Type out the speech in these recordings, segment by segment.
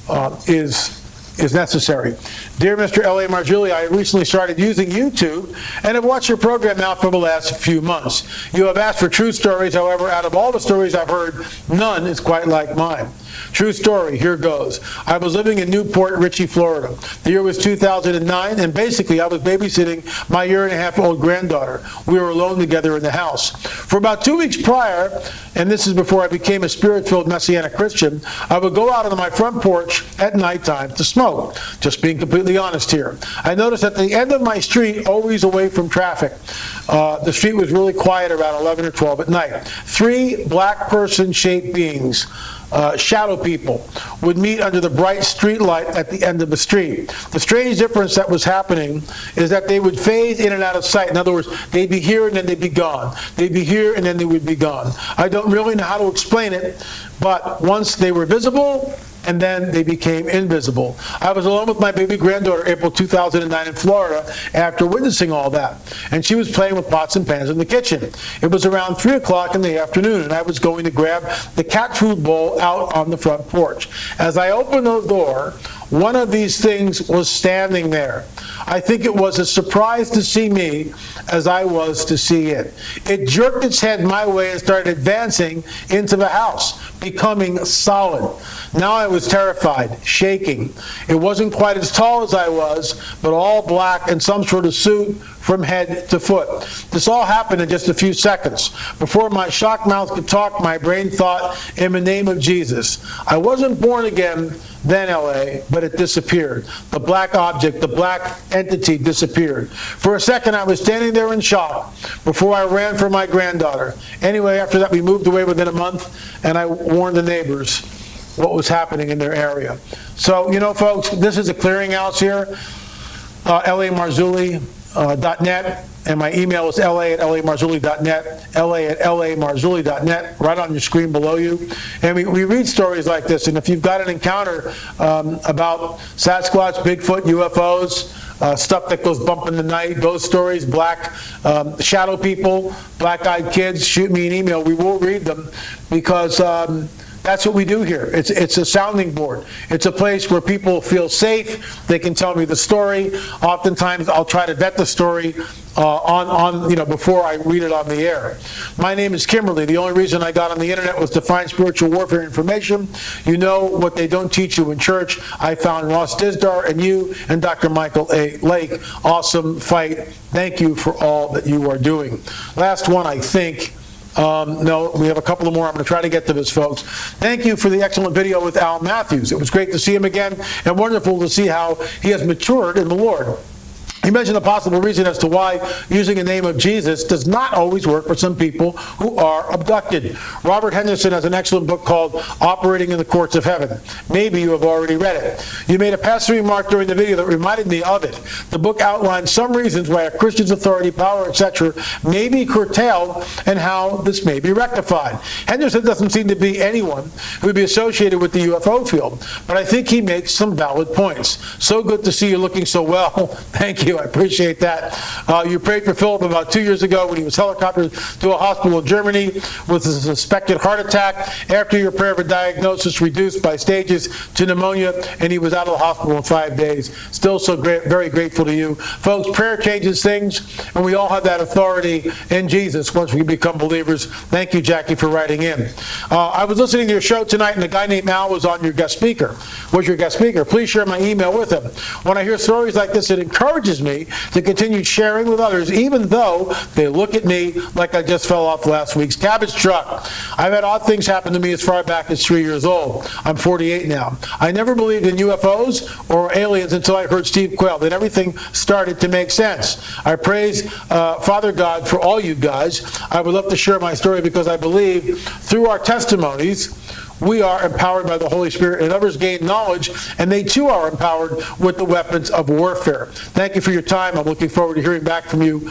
is necessary. Dear Mr. L.A. Marzulli, I recently started using YouTube and have watched your program now for the last few months. You have asked for true stories. However, out of all the stories I've heard, none is quite like mine. True story, here goes. I was living in Newport Richey, Florida. The year was 2009, and basically I was babysitting my year-and-a-half-old granddaughter. We were alone together in the house. For about 2 weeks prior, and this is before I became a Spirit-filled Messianic Christian, I would go out on my front porch at nighttime to smoke. Just being completely honest here. I noticed at the end of my street, always away from traffic, the street was really quiet around 11 or 12 at night. 3 black person-shaped beings, shadow people, would meet under the bright street light at the end of the street. The strange difference that was happening is that they would phase in and out of sight. In other words, they'd be here and then they'd be gone. They'd be here and then they would be gone. I don't really know how to explain it, but once they were visible, and then they became invisible. I was alone with my baby granddaughter April 2009 in Florida after witnessing all that. And she was playing with pots and pans in the kitchen. It was around 3 o'clock in the afternoon, and I was going to grab the cat food bowl out on the front porch. As I opened the door, one of these things was standing there. I think it was as surprised to see me as I was to see it. It jerked its head my way and started advancing into the house, becoming solid. Now I was terrified, shaking. It wasn't quite as tall as I was, but all black and some sort of suit from head to foot. This all happened in just a few seconds. Before my shocked mouth could talk, my brain thought, in the name of Jesus. I wasn't born again then, L.A., but it disappeared. The black object, the black entity disappeared. For a second, I was standing there in shock before I ran for my granddaughter. Anyway, after that, we moved away within a month, and I warned the neighbors what was happening in their area. So, you know, folks, this is a clearinghouse here, LAMarzulli.net, and my email is la@lamarzulli.net, la@lamarzulli.net, right on your screen below you. And we read stories like this, and if you've got an encounter about Sasquatch, Bigfoot, UFOs, stuff that goes bump in the night, those stories, black shadow people, black-eyed kids, shoot me an email. We will read them because that's what we do here. It's a sounding board. It's a place where people feel safe. They can tell me the story. Oftentimes, I'll try to vet the story before I read it on the air. My name is Kimberly. The only reason I got on the internet was to find spiritual warfare information. You know what they don't teach you in church. I found Ross Dizdar and you and Dr. Michael A. Lake. Awesome fight. Thank you for all that you are doing. Last one, I think. No, we have a couple of more. I'm going to try to get to this, folks. Thank you for the excellent video with Al Matthews. It was great to see him again and wonderful to see how he has matured in the Lord. He mentioned a possible reason as to why using the name of Jesus does not always work for some people who are abducted. Robert Henderson has an excellent book called Operating in the Courts of Heaven. Maybe you have already read it. You made a passing remark during the video that reminded me of it. The book outlines some reasons why a Christian's authority, power, etc. may be curtailed and how this may be rectified. Henderson doesn't seem to be anyone who would be associated with the UFO field, but I think he makes some valid points. So good to see you looking so well. Thank you. I appreciate that. You prayed for Philip about 2 years ago when he was helicoptered to a hospital in Germany with a suspected heart attack. After your prayer, the diagnosis reduced by stages to pneumonia, and he was out of the hospital in 5 days. Still so very grateful to you. Folks, prayer changes things, and we all have that authority in Jesus once we become believers. Thank you, Jackie, for writing in. I was listening to your show tonight, and a guy named Al was on your guest speaker. Was your guest speaker? Please share my email with him. When I hear stories like this, it encourages me to continue sharing with others, even though they look at me like I just fell off last week's cabbage truck. I've had odd things happen to me as far back as 3 years old. I'm 48 now. I never believed in UFOs or aliens until I heard Steve Quayle. Then everything started to make sense. I praise Father God for all you guys. I would love to share my story because I believe through our testimonies, we are empowered by the Holy Spirit, and others gain knowledge, and they too are empowered with the weapons of warfare. Thank you for your time. I'm looking forward to hearing back from you,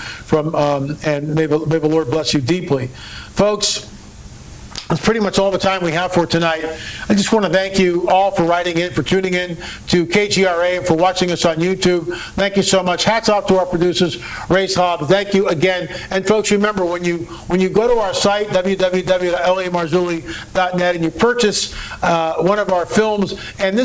and may the Lord bless you deeply. Folks, that's pretty much all the time we have for tonight. I just want to thank you all for writing in, for tuning in to KGRA, and for watching us on YouTube. Thank you so much. Hats off to our producers, Race Hobbs. Thank you again. And folks, remember, when you go to our site, www.lamarzulli.net, and you purchase one of our films, and this